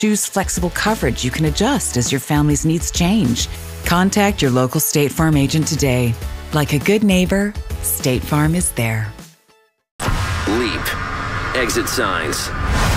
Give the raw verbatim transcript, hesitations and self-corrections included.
Choose flexible coverage you can adjust as your family's needs change. Contact your local State Farm agent today. Like a good neighbor, State Farm is there. Leap. Exit signs.